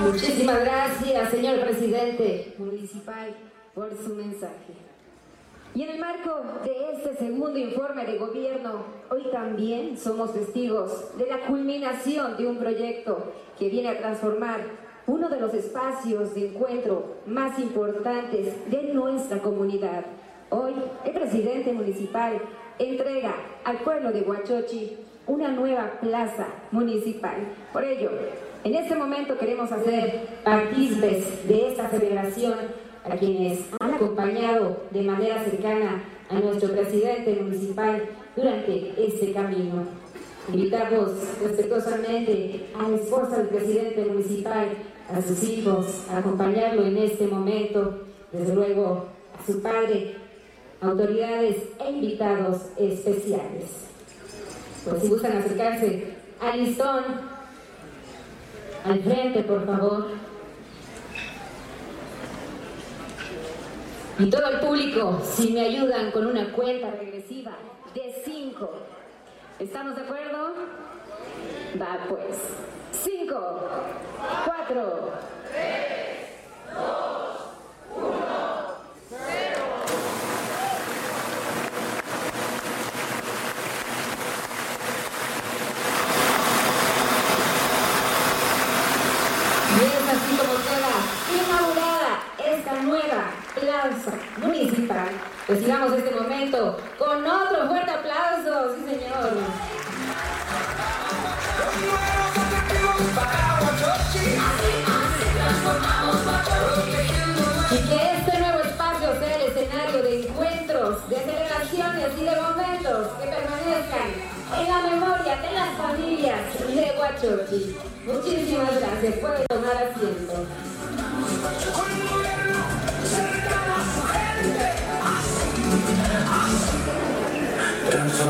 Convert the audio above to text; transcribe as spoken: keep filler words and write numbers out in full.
Muchísimas gracias, señor presidente municipal, por su mensaje. Y en el marco de este segundo informe de gobierno, hoy también somos testigos de la culminación de un proyecto que viene a transformar uno de los espacios de encuentro más importantes de nuestra comunidad. Hoy, el presidente municipal entrega al pueblo de Huachochi una nueva plaza municipal. Por ello, en este momento queremos hacer partícipes de esta celebración a quienes han acompañado de manera cercana a nuestro presidente municipal durante este camino. Invitamos respetuosamente a la esposa del presidente municipal, a sus hijos, a acompañarlo en este momento, desde luego a su padre, autoridades e invitados especiales. Pues si gustan acercarse al listón, al frente, por favor. Y todo el público, si me ayudan con una cuenta regresiva de cinco. ¿Estamos de acuerdo? Va pues. Cinco, cuatro, tres, dos, uno, cero. Y es así como queda inaugurada esta nueva plaza municipal. Recibamos este momento con otro fuerte aplauso, sí señor. Y que este nuevo espacio sea el escenario de encuentros, de celebraciones y de momentos que permanezcan en la memoria de las familias de Huachochi. Muchísimas gracias. Pueden tomar asiento.